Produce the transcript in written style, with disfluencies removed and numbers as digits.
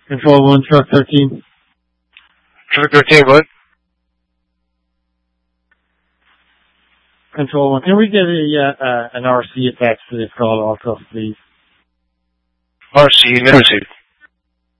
Control 1, truck 13. Truck 13, what? Control 1, can we get an RC attached to this call also, please? RC, never received.